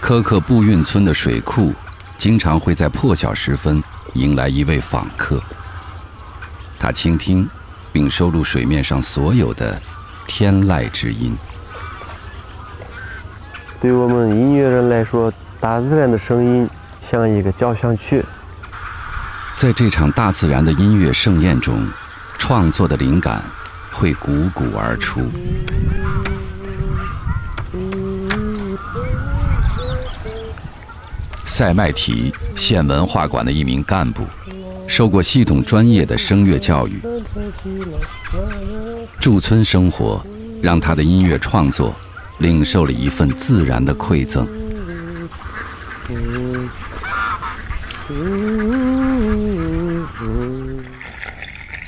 科克布运村的水库经常会在破晓时分迎来一位访客，他倾听并收录水面上所有的天籁之音。 对我们音乐人来说，大自然的声音像一个交响曲。 在这场大自然的音乐盛宴中，创作的灵感会汩汩而出。塞麦提县文化馆的一名干部，受过系统专业的声乐教育。驻村生活让他的音乐创作领受了一份自然的馈赠。